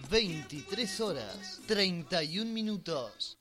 23 horas, 31 minutos.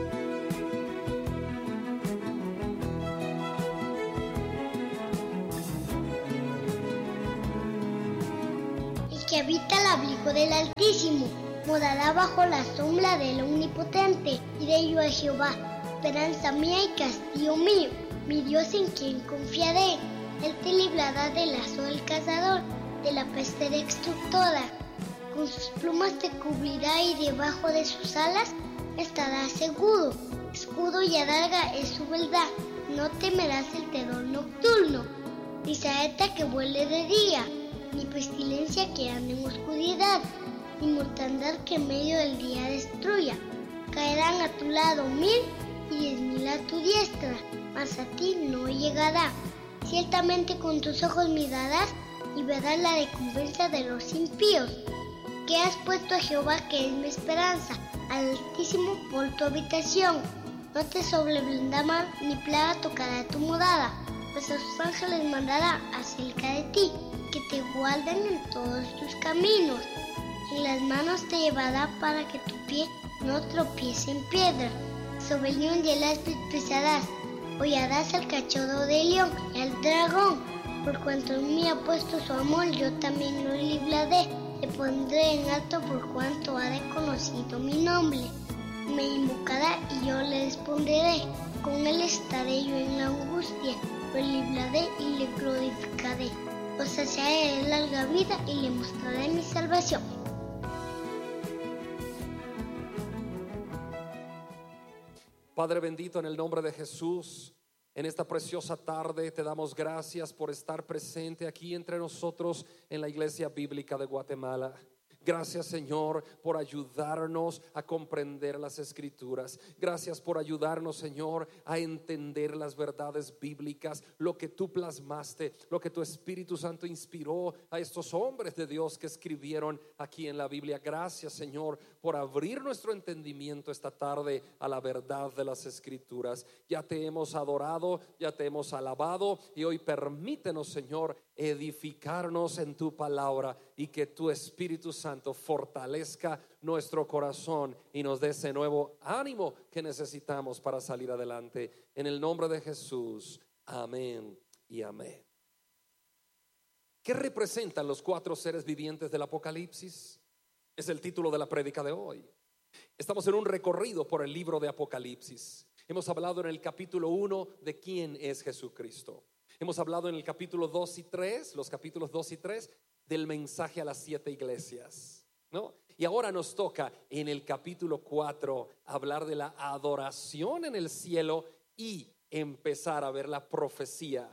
El que habita el abrigo del Altísimo morará bajo la sombra del Omnipotente. Diré yo a Jehová, esperanza mía y castillo mío, mi Dios en quien confiaré. Él te librará del lazo del cazador, de la peste destructora. Con sus plumas te cubrirá y debajo de sus alas estarás seguro. Escudo y adarga es su verdad, no temerás el terror nocturno, ni saeta que vuele de día, ni pestilencia que ande en oscuridad, ni mortandad que en medio del día destruya. Caerán a tu lado 1000 y 10.000 a tu diestra, mas a ti no llegará. Ciertamente con tus ojos mirarás y verás la recompensa de los impíos. Que has puesto a Jehová, que es mi esperanza, al Altísimo por tu habitación. No te sobrevenderá mal, ni plaga tocará tu morada, pues a sus ángeles mandará acerca de ti, que te guarden en todos tus caminos. En las manos te llevará para que tu pie no tropiece en piedra. Sobre el león y el áspid pisarás, hollarás al cachorro del león y al dragón. Por cuanto en mí ha puesto su amor, yo también lo libraré. Le pondré en alto por cuanto ha reconocido mi nombre. Me invocará y yo le responderé. Con él estaré yo en la angustia. Lo libraré y le glorificaré. Lo saciaré de larga vida y le mostraré mi salvación. Padre bendito, en el nombre de Jesús, en esta preciosa tarde te damos gracias por estar presente aquí entre nosotros en la Iglesia Bíblica de Guatemala. Gracias, Señor, por ayudarnos a comprender las Escrituras. Gracias por ayudarnos, Señor, a entender las verdades bíblicas, lo que tú plasmaste, lo que tu Espíritu Santo inspiró a estos hombres de Dios que escribieron aquí en la Biblia. Gracias, Señor, por abrir nuestro entendimiento esta tarde a la verdad de las Escrituras. Ya te hemos adorado, ya te hemos alabado, y hoy permítenos, Señor, edificarnos en tu palabra, y que tu Espíritu Santo fortalezca nuestro corazón y nos dé ese nuevo ánimo que necesitamos para salir adelante. En el nombre de Jesús, amén y amén. ¿Qué representan los 4 seres vivientes del Apocalipsis? Es el título de la prédica de hoy. Estamos en un recorrido por el libro de Apocalipsis. Hemos hablado en el capítulo 1 de quién es Jesucristo. Hemos hablado en el capítulo 2 y 3, los capítulos 2 y 3, del mensaje a las 7 iglesias, ¿no? Y ahora nos toca en el capítulo 4 hablar de la adoración en el cielo y empezar a ver la profecía.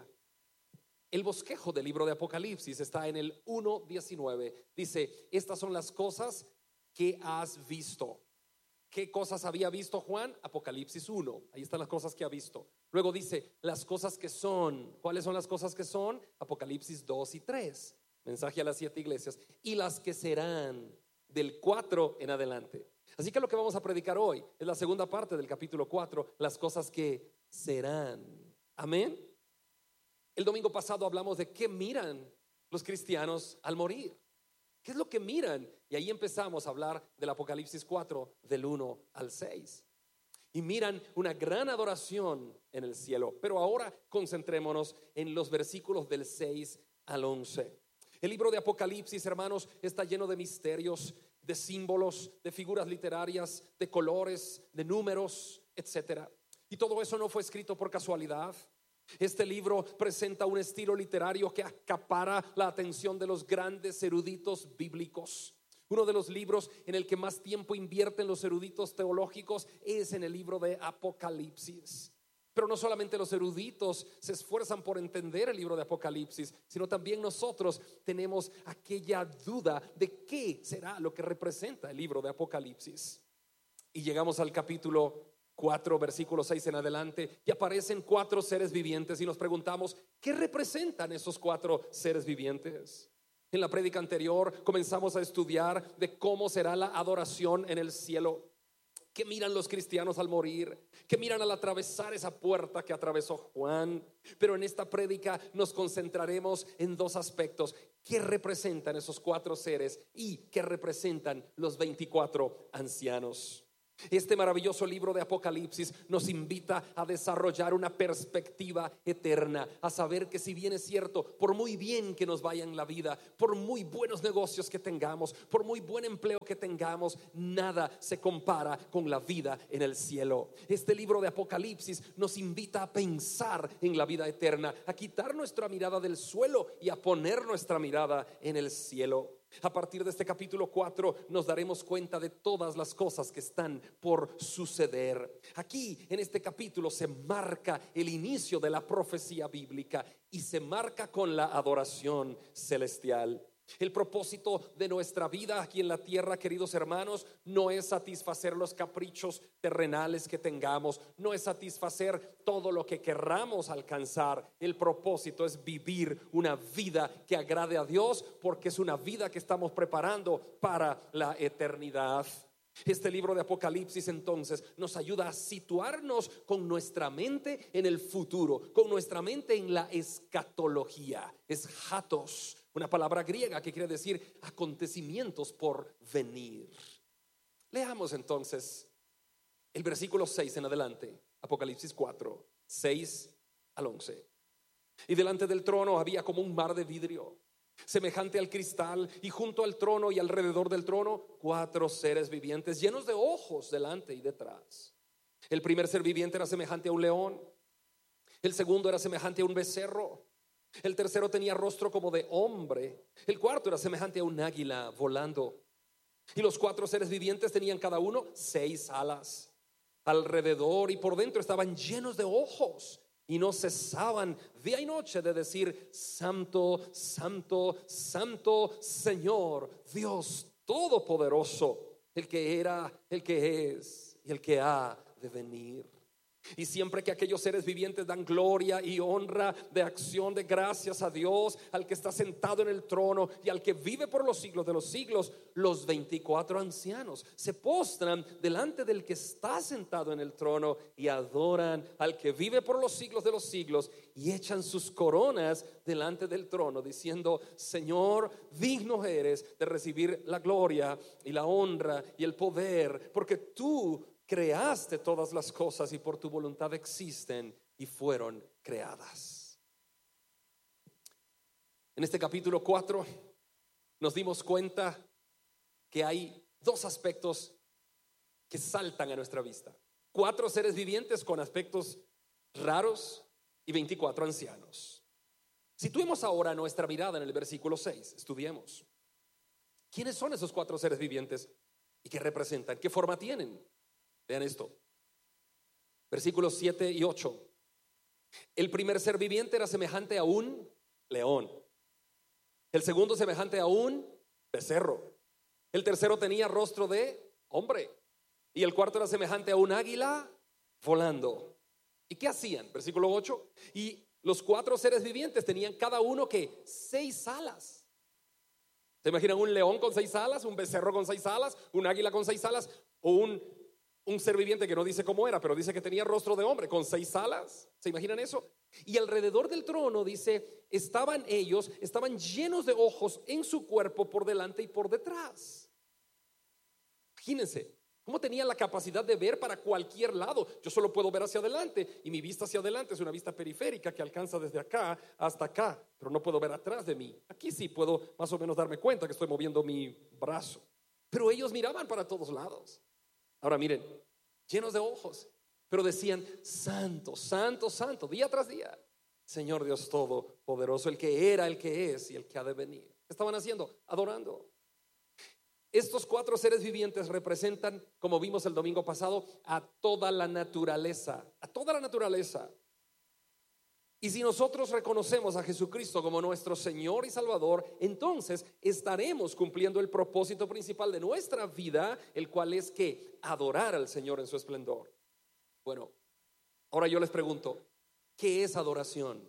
El bosquejo del libro de Apocalipsis está en el 1:19. Dice: estas son las cosas que has visto. ¿Qué cosas había visto Juan? Apocalipsis 1. Ahí están las cosas que ha visto. Luego dice las cosas que son. ¿Cuáles son las cosas que son? Apocalipsis 2 y 3. Mensaje a las 7 iglesias. Y las que serán, del 4 en adelante. Así que lo que vamos a predicar hoy es la segunda parte del capítulo 4, las cosas que serán. Amén. El domingo pasado hablamos de qué miran los cristianos al morir. ¿Qué es lo que miran? Y ahí empezamos a hablar del Apocalipsis 4, del 1 al 6. Y miran una gran adoración en el cielo. Pero ahora concentrémonos en los versículos del 6 al 11. El libro de Apocalipsis, hermanos, está lleno de misterios, de símbolos, de figuras literarias, de colores, de números, etcétera. Y todo eso no fue escrito por casualidad. Este libro presenta un estilo literario que acapara la atención de los grandes eruditos bíblicos. Uno de los libros en el que más tiempo invierten los eruditos teológicos es en el libro de Apocalipsis. Pero no solamente los eruditos se esfuerzan por entender el libro de Apocalipsis, sino también nosotros tenemos aquella duda de qué será lo que representa el libro de Apocalipsis. Y llegamos al capítulo 4, versículo 6 en adelante, y aparecen 4 seres vivientes y nos preguntamos, ¿qué representan esos 4 seres vivientes? En la prédica anterior comenzamos a estudiar de cómo será la adoración en el cielo. ¿Qué miran los cristianos al morir? ¿Qué miran al atravesar esa puerta que atravesó Juan? Pero en esta prédica nos concentraremos en dos aspectos: ¿qué representan esos 4 seres y qué representan los 24 ancianos? Este maravilloso libro de Apocalipsis nos invita a desarrollar una perspectiva eterna, a saber que si bien es cierto, por muy bien que nos vaya en la vida, por muy buenos negocios que tengamos, por muy buen empleo que tengamos, nada se compara con la vida en el cielo. Este libro de Apocalipsis nos invita a pensar en la vida eterna, a quitar nuestra mirada del suelo y a poner nuestra mirada en el cielo. A partir de este capítulo 4 nos daremos cuenta de todas las cosas que están por suceder. Aquí en este capítulo se marca el inicio de la profecía bíblica y se marca con la adoración celestial. El propósito de nuestra vida aquí en la tierra, queridos hermanos, no es satisfacer los caprichos terrenales que tengamos, no es satisfacer todo lo que querramos alcanzar. El propósito es vivir una vida que agrade a Dios, porque es una vida que estamos preparando para la eternidad. Este libro de Apocalipsis entonces nos ayuda a situarnos con nuestra mente en el futuro, con nuestra mente en la escatología. Es hatos, una palabra griega que quiere decir acontecimientos por venir. Leamos entonces el versículo 6 en adelante, Apocalipsis 4, 6 al 11. Y delante del trono había como un mar de vidrio, semejante al cristal, y junto al trono y alrededor del trono 4 seres vivientes llenos de ojos delante y detrás. El primer ser viviente era semejante a un león, el segundo era semejante a un becerro, el tercero tenía rostro como de hombre, el cuarto era semejante a un águila volando. Y los 4 seres vivientes tenían cada uno 6 alas. Alrededor y por dentro estaban llenos de ojos, y no cesaban día y noche de decir: Santo, Santo, Santo, Señor Dios Todopoderoso, el que era, el que es y el que ha de venir. Y siempre que aquellos seres vivientes dan gloria y honra de acción de gracias a Dios, al que está sentado en el trono y al que vive por los siglos de los siglos, los 24 ancianos se postran delante del que está sentado en el trono y adoran al que vive por los siglos de los siglos, y echan sus coronas delante del trono diciendo: Señor, digno eres de recibir la gloria y la honra y el poder, porque tú creaste todas las cosas y por tu voluntad existen y fueron creadas. En este capítulo 4 nos dimos cuenta que hay 2 aspectos que saltan a nuestra vista: 4 seres vivientes con aspectos raros y 24 ancianos. Situemos ahora nuestra mirada en el versículo 6. Estudiemos. ¿Quiénes son esos 4 seres vivientes y qué representan? ¿Qué forma tienen? Vean esto, versículos 7 y 8. El primer ser viviente era semejante a un león, el segundo semejante a un becerro, el tercero tenía rostro de hombre y el cuarto era semejante a un águila volando. ¿Y qué hacían? Versículo 8. Y los 4 seres vivientes tenían cada uno que 6 alas. ¿Se imaginan un león con 6 alas, un becerro con 6 alas, un águila con 6 alas, o un ser viviente que no dice cómo era, pero dice que tenía rostro de hombre con 6 alas? ¿Se imaginan eso? Y alrededor del trono dice: estaban llenos de ojos en su cuerpo por delante y por detrás. Imagínense cómo tenían la capacidad de ver para cualquier lado. Yo solo puedo ver hacia adelante, y mi vista hacia adelante es una vista periférica que alcanza desde acá hasta acá, pero no puedo ver atrás de mí. Aquí sí puedo más o menos darme cuenta que estoy moviendo mi brazo, pero ellos miraban para todos lados. Ahora miren, llenos de ojos, pero decían: Santo, Santo, Santo, día tras día, Señor Dios Todopoderoso, el que era, el que es y el que ha de venir. ¿Qué estaban haciendo? Adorando. Estos 4 seres vivientes representan, como vimos el domingo pasado, a toda la naturaleza, a toda la naturaleza. Y si nosotros reconocemos a Jesucristo como nuestro Señor y Salvador, entonces estaremos cumpliendo el propósito principal de nuestra vida, el cual es que adorar al Señor en su esplendor. Bueno, ahora yo les pregunto, ¿qué es adoración?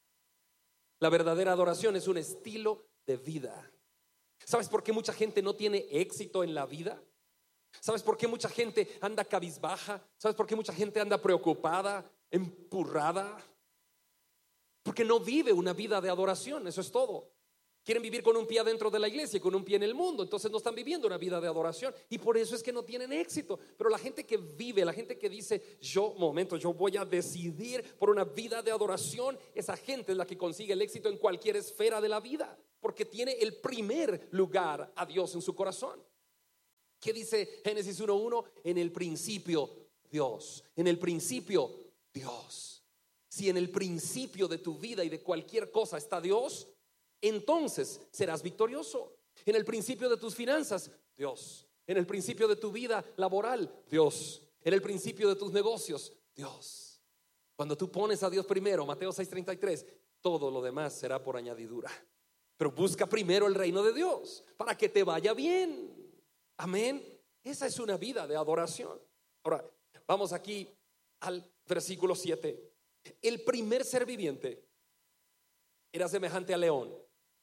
La verdadera adoración es un estilo de vida. ¿Sabes por qué mucha gente no tiene éxito en la vida? ¿Sabes por qué mucha gente anda cabizbaja? ¿Sabes por qué mucha gente anda preocupada, empurrada? Porque no vive una vida de adoración, eso es todo. Quieren vivir con un pie adentro de la iglesia y con un pie en el mundo. Entonces no están viviendo una vida de adoración. Y por eso es que no tienen éxito. Pero la gente que vive, la gente que dice, yo voy a decidir por una vida de adoración, esa gente es la que consigue el éxito en cualquier esfera de la vida. Porque tiene el primer lugar a Dios en su corazón. ¿Qué dice Génesis 1:1? En el principio Dios. En el principio Dios. Si en el principio de tu vida y de cualquier cosa está Dios, entonces serás victorioso. En el principio de tus finanzas, Dios. En el principio de tu vida laboral, Dios. En el principio de tus negocios, Dios. Cuando tú pones a Dios primero, Mateo 6:33, todo lo demás será por añadidura. Pero busca primero el reino de Dios para que te vaya bien. Amén. Esa es una vida de adoración. Ahora, vamos aquí al versículo 7. El primer ser viviente era semejante a león.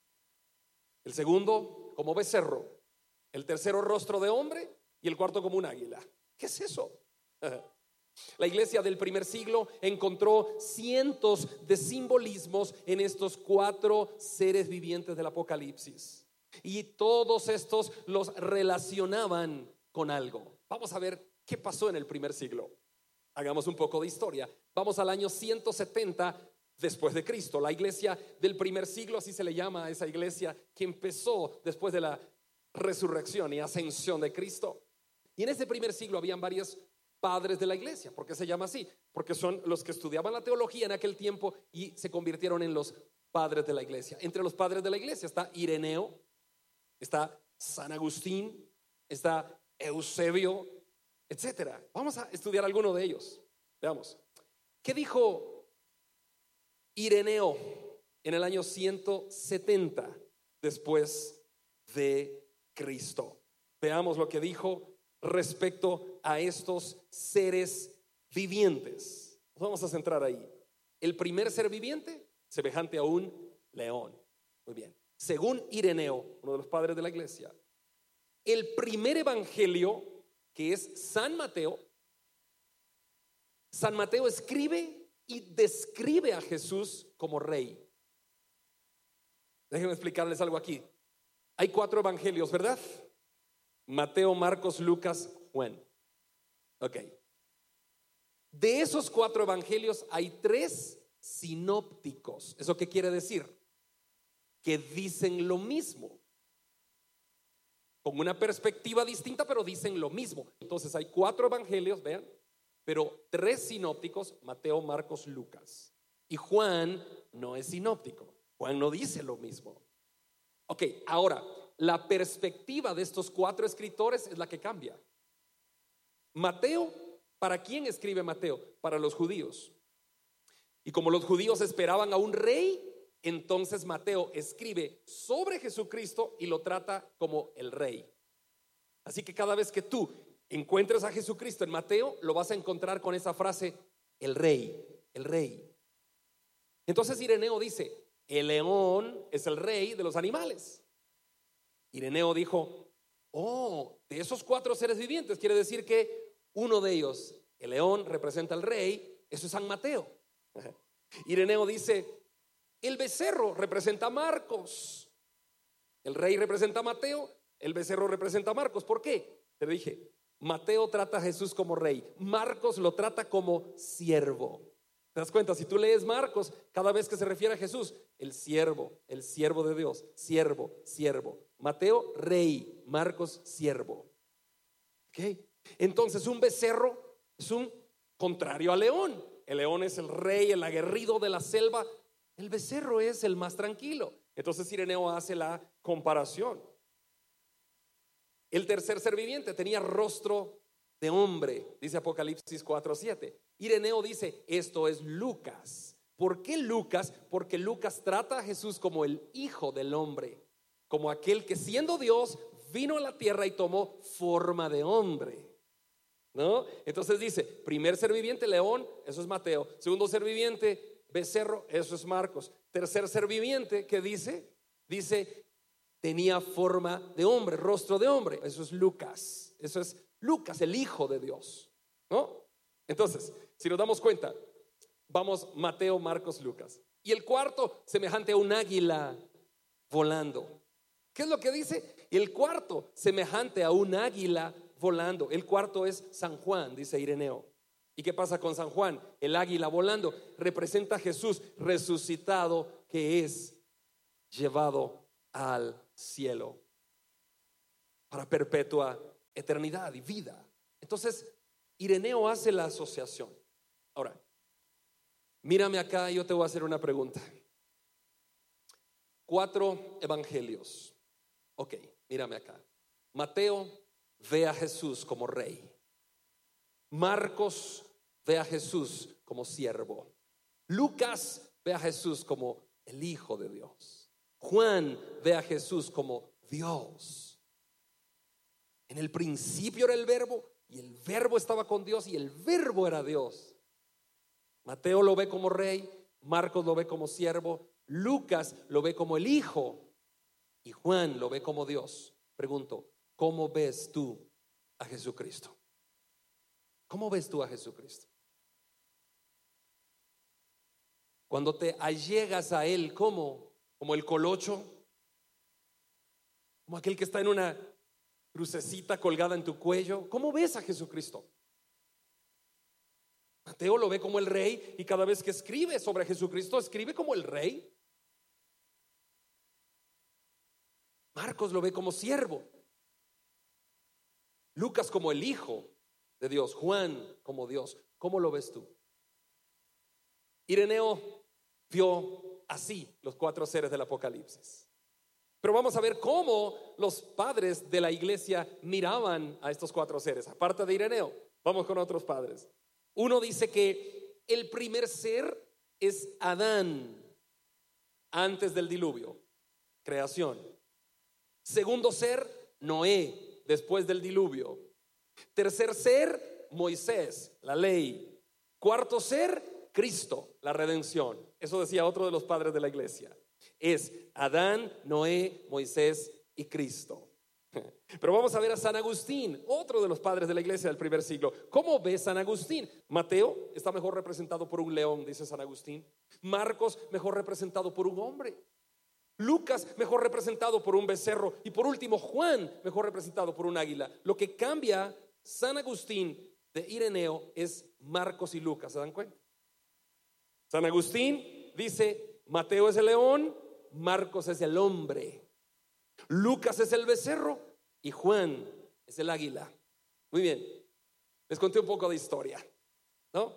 El segundo como becerro. El tercero rostro de hombre. Y el cuarto como un águila. ¿Qué es eso? La iglesia del primer siglo encontró cientos de simbolismos en estos 4 seres vivientes del Apocalipsis. Y todos estos los relacionaban con algo. Vamos a ver qué pasó en el primer siglo. Hagamos un poco de historia. Vamos al año 170 después de Cristo. La iglesia del primer siglo, así se le llama a esa iglesia que empezó después de la resurrección y ascensión de Cristo. Y en ese primer siglo habían varios padres de la iglesia. ¿Por qué se llama así? Porque son los que estudiaban la teología en aquel tiempo y se convirtieron en los padres de la iglesia. Entre los padres de la iglesia está Ireneo, está San Agustín, está Eusebio, etcétera. Vamos a estudiar alguno de ellos. Veamos. ¿Qué dijo Ireneo en el año 170 después de Cristo? Veamos lo que dijo respecto a estos seres vivientes. Nos vamos a centrar ahí. El primer ser viviente, semejante a un león. Muy bien. Según Ireneo, uno de los padres de la iglesia, el primer evangelio, que es San Mateo escribe y describe a Jesús como rey. Déjenme explicarles algo aquí. Hay 4 evangelios, ¿verdad? Mateo, Marcos, Lucas, Juan. Ok. De esos 4 evangelios hay 3 sinópticos. ¿Eso qué quiere decir? Que dicen lo mismo, con una perspectiva distinta, pero dicen lo mismo. Entonces hay 4 evangelios, vean, pero 3 sinópticos: Mateo, Marcos, Lucas. Y Juan no es sinóptico. Juan no dice lo mismo. Ok, ahora la perspectiva de estos 4 escritores es la que cambia. Mateo, ¿para quién escribe Mateo? Para los judíos. Y como los judíos esperaban a un rey, entonces Mateo escribe sobre Jesucristo y lo trata como el rey. Así que cada vez que tú encuentres a Jesucristo en Mateo, lo vas a encontrar con esa frase: el rey, el rey. Entonces Ireneo dice: el león es el rey de los animales. Ireneo dijo: oh, de esos 4 seres vivientes, quiere decir que uno de ellos, el león, representa al rey. Eso es San Mateo. Ireneo dice: el becerro representa a Marcos. El rey representa a Mateo, el becerro representa a Marcos. ¿Por qué? Te dije, Mateo trata a Jesús como rey, Marcos lo trata como siervo. ¿Te das cuenta? Si tú lees Marcos, cada vez que se refiere a Jesús, el siervo de Dios, siervo, siervo. Mateo, rey; Marcos, siervo. ¿Ok? Entonces un becerro es un contrario al león. El león es el rey, el aguerrido de la selva. El becerro es el más tranquilo. Entonces Ireneo hace la comparación. El tercer ser viviente tenía rostro de hombre, dice Apocalipsis 4:7. Ireneo dice: esto es Lucas. ¿Por qué Lucas? Porque Lucas trata a Jesús como el hijo del hombre, como aquel que siendo Dios vino a la tierra y tomó forma de hombre, ¿no? Entonces dice: primer ser viviente, león, eso es Mateo. Segundo ser viviente, becerro, eso es Marcos. Tercer ser viviente, ¿qué dice? Dice: tenía forma de hombre, rostro de hombre. Eso es Lucas. Eso es Lucas, el Hijo de Dios, ¿no? Entonces, si nos damos cuenta, vamos Mateo, Marcos, Lucas. Y el cuarto, semejante a un águila volando. ¿Qué es lo que dice? El cuarto, semejante a un águila volando. El cuarto es San Juan, dice Ireneo. ¿Y qué pasa con San Juan? El águila volando representa a Jesús resucitado, que es llevado al cielo para perpetua eternidad y vida. Entonces, Ireneo hace la asociación. Ahora, mírame acá y yo te voy a hacer una pregunta. 4 evangelios. Ok, mírame acá. Mateo ve a Jesús como rey. Marcos ve a Jesús como siervo. Lucas ve a Jesús como el Hijo de Dios. Juan ve a Jesús como Dios. En el principio era el verbo, y el verbo estaba con Dios, y el verbo era Dios. Mateo lo ve como rey, Marcos lo ve como siervo, Lucas lo ve como el Hijo, y Juan lo ve como Dios. Pregunto, ¿cómo ves tú a Jesucristo? ¿Cómo ves tú a Jesucristo? Cuando te allegas a Él, ¿cómo? Como el colocho, como aquel que está en una crucecita colgada en tu cuello. ¿Cómo ves a Jesucristo? Mateo lo ve como el rey, y cada vez que escribe sobre Jesucristo, escribe como el rey. Marcos lo ve como siervo, Lucas como el Hijo de Dios, Juan como Dios. ¿Cómo lo ves tú? Ireneo vio así los 4 seres del Apocalipsis. Pero vamos a ver cómo los padres de la iglesia miraban a estos 4 seres. Aparte de Ireneo, vamos con otros padres. Uno dice que el primer ser es Adán, antes del diluvio, creación. Segundo ser, Noé, después del diluvio. Tercer ser, Moisés, la ley. Cuarto ser, Cristo, la redención. Eso decía otro de los padres de la iglesia. Es Adán, Noé, Moisés y Cristo. Pero vamos a ver a San Agustín, otro de los padres de la iglesia del primer siglo. ¿Cómo ve San Agustín? Mateo está mejor representado por un león, dice San Agustín. Marcos mejor representado por un hombre. Lucas mejor representado por un becerro. Y por último, Juan mejor representado por un águila. Lo que cambia San Agustín de Ireneo es Marcos y Lucas. ¿Se dan cuenta? San Agustín dice: Mateo es el león, Marcos es el hombre, Lucas es el becerro y Juan es el águila. Muy bien, les conté un poco de historia, ¿no?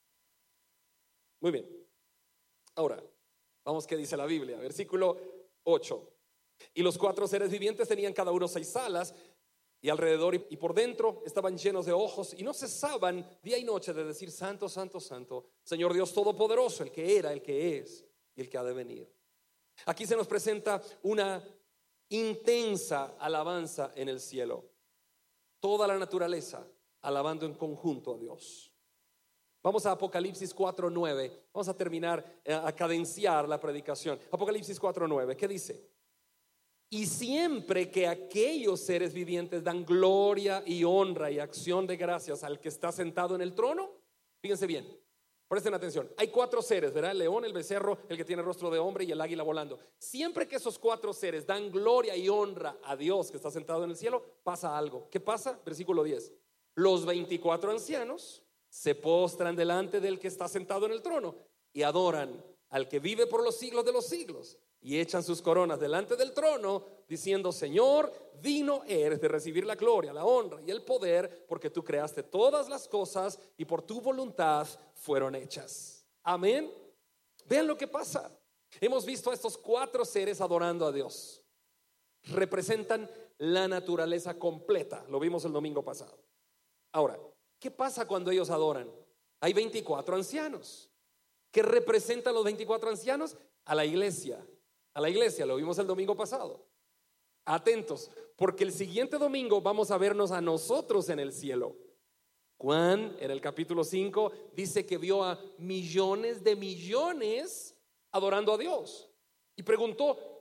Muy bien. Ahora, vamos qué dice la Biblia, versículo 8. Y los 4 seres vivientes tenían cada uno 6 alas, y alrededor y por dentro estaban llenos de ojos, y no cesaban día y noche de decir: Santo, Santo, Santo, Señor Dios Todopoderoso, el que era, el que es y el que ha de venir. Aquí se nos presenta una intensa alabanza en el cielo. Toda la naturaleza alabando en conjunto a Dios. Vamos a Apocalipsis 4:9. Vamos a terminar a cadenciar la predicación. Apocalipsis 4:9, ¿qué dice? Y siempre que aquellos seres vivientes dan gloria y honra y acción de gracias al que está sentado en el trono. Fíjense bien, presten atención. Hay 4 seres, ¿verdad? El león, el becerro, el que tiene rostro de hombre y el águila volando. Siempre que esos 4 seres dan gloria y honra a Dios que está sentado en el cielo, pasa algo. ¿Qué pasa? Versículo 10. Los 24 ancianos se postran delante del que está sentado en el trono y adoran al que vive por los siglos de los siglos, y echan sus coronas delante del trono, diciendo: Señor, digno eres de recibir la gloria, la honra y el poder, porque tú creaste todas las cosas y por tu voluntad fueron hechas. Amén. Vean lo que pasa. Hemos visto a estos 4 seres adorando a Dios. Representan la naturaleza completa. Lo vimos el domingo pasado. Ahora, ¿qué pasa cuando ellos adoran? Hay 24 ancianos. ¿Qué representan los 24 ancianos? A la iglesia. A la iglesia, lo vimos el domingo pasado. Atentos, porque el siguiente domingo vamos a vernos a nosotros en el cielo. Juan, en el capítulo 5, dice que vio a millones de millones adorando a Dios. Y preguntó: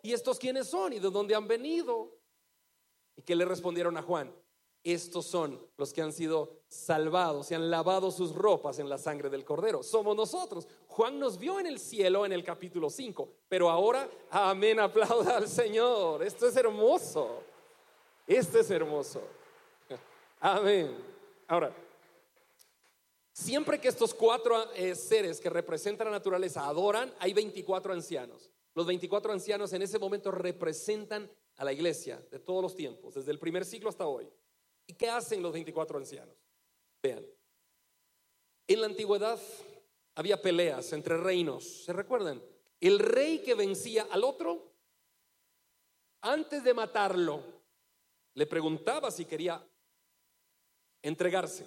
¿y estos quiénes son? ¿Y de dónde han venido? ¿Y qué le respondieron a Juan? Estos son los que han sido salvados y han lavado sus ropas en la sangre del Cordero. Somos nosotros. Juan nos vio en el cielo en el capítulo 5, pero ahora, amén, aplauda al Señor. Esto es hermoso. Esto es hermoso. Amén. Ahora, siempre que estos 4 seres que representan la naturaleza adoran, hay 24 ancianos. Los 24 ancianos en ese momento representan a la iglesia de todos los tiempos, desde el primer siglo hasta hoy. ¿Y qué hacen los 24 ancianos? Vean, en la antigüedad había peleas entre reinos. ¿Se recuerdan? El rey que vencía al otro, antes de matarlo, le preguntaba si quería entregarse.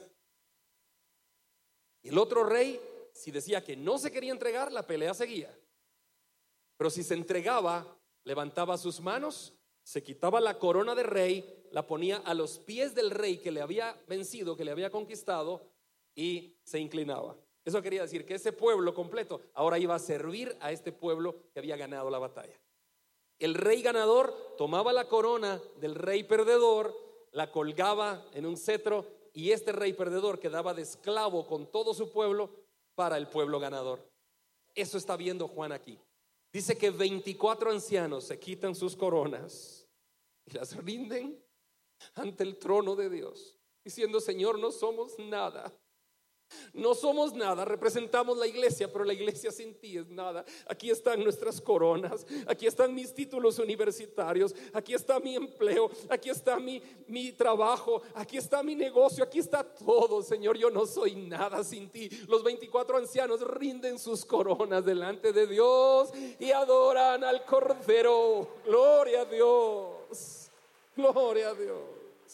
Y el otro rey, si decía que no se quería entregar, la pelea seguía. Pero si se entregaba, levantaba sus manos, se quitaba la corona de rey, la ponía a los pies del rey que le había vencido, que le había conquistado, y se inclinaba. Eso quería decir que ese pueblo completo ahora iba a servir a este pueblo que había ganado la batalla. El rey ganador tomaba la corona del rey perdedor, la colgaba en un cetro, y este rey perdedor quedaba de esclavo con todo su pueblo para el pueblo ganador. Eso está viendo Juan aquí. Dice que 24 ancianos se quitan sus coronas y las rinden ante el trono de Dios, diciendo: Señor, no somos nada. No somos nada, representamos la iglesia, pero la iglesia sin ti es nada. Aquí están nuestras coronas, aquí están mis títulos universitarios, aquí está mi empleo, aquí está mi trabajo, aquí está mi negocio, aquí está todo. Señor, yo no soy nada sin ti. Los 24 ancianos rinden sus coronas delante de Dios y adoran al Cordero. Gloria a Dios, gloria a Dios.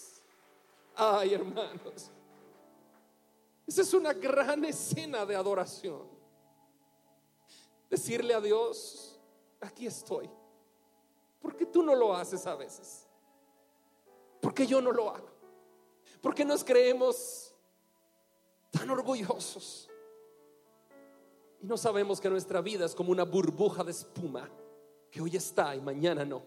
Ay, hermanos, esa es una gran escena de adoración. Decirle a Dios: aquí estoy. ¿Por qué tú no lo haces a veces? ¿Por qué yo no lo hago? ¿Por qué nos creemos tan orgullosos y no sabemos que nuestra vida es como una burbuja de espuma que hoy está y mañana no?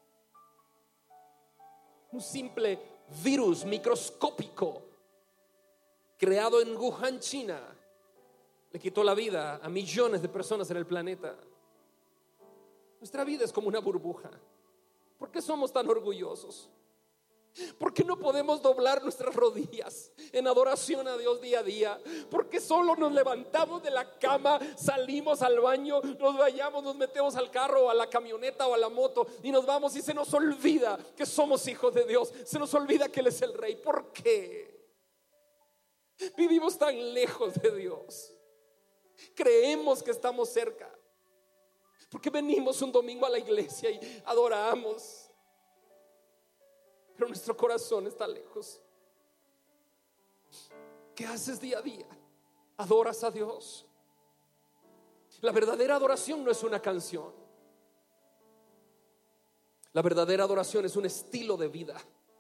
Un simple virus microscópico creado en Wuhan, China, le quitó la vida a millones de personas en el planeta. Nuestra vida es como una burbuja. ¿Por qué somos tan orgullosos? ¿Por qué no podemos doblar nuestras rodillas en adoración a Dios día a día? ¿Por qué solo nos levantamos de la cama, salimos al baño, nos vayamos, nos metemos al carro o a la camioneta o a la moto y nos vamos, y se nos olvida que somos hijos de Dios? Se nos olvida que Él es el Rey. ¿Por qué? Vivimos tan lejos de Dios. Creemos que estamos cerca porque venimos un domingo a la iglesia y adoramos, pero nuestro corazón está lejos. ¿Qué haces día a día? ¿Adoras a Dios? La verdadera adoración no es una canción. La verdadera adoración es un estilo de vida.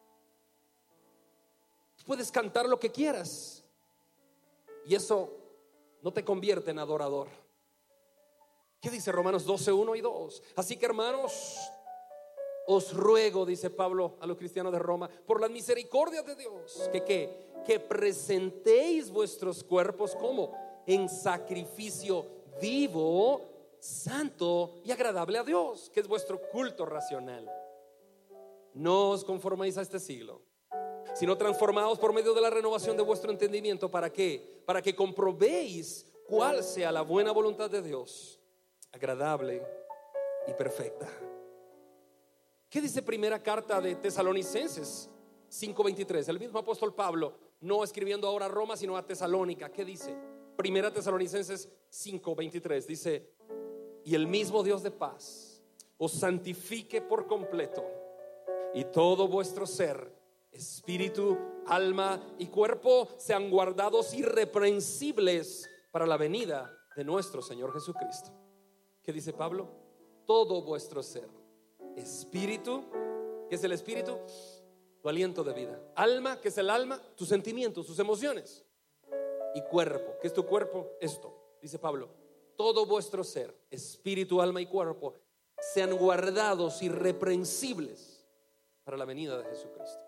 Puedes cantar lo que quieras y eso no te convierte en adorador. ¿Qué dice Romanos 12, 1 y 2? Así que, hermanos, os ruego, dice Pablo a los cristianos de Roma, por las misericordias de Dios, que presentéis vuestros cuerpos como en sacrificio vivo, santo y agradable a Dios, que es vuestro culto racional. No os conforméis a este siglo, sino transformados por medio de la renovación de vuestro entendimiento. ¿Para qué? Para que comprobéis cuál sea la buena voluntad de Dios, agradable y perfecta. ¿Qué dice primera carta de Tesalonicenses 5:23? El mismo apóstol Pablo, no escribiendo ahora a Roma, sino a Tesalónica. ¿Qué dice? Primera Tesalonicenses 5:23 dice: y el mismo Dios de paz os santifique por completo, y todo vuestro ser, espíritu, alma y cuerpo sean guardados irreprensibles para la venida de nuestro Señor Jesucristo. ¿Qué dice Pablo? Todo vuestro ser, espíritu, ¿qué es el espíritu? Tu aliento de vida. Alma, ¿qué es el alma? Tus sentimientos, tus emociones. Y cuerpo, ¿qué es tu cuerpo? Esto, dice Pablo: todo vuestro ser, espíritu, alma y cuerpo sean guardados irreprensibles para la venida de Jesucristo.